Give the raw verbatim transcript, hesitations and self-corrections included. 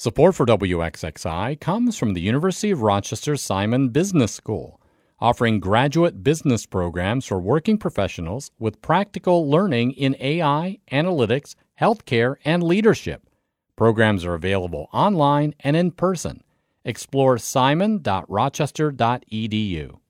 Support for W X X I comes from the University of Rochester Simon Business School, offering graduate business programs for working professionals with practical learning in A I, analytics, healthcare, and leadership. Programs are available online and in person. Explore simon dot rochester dot e d u.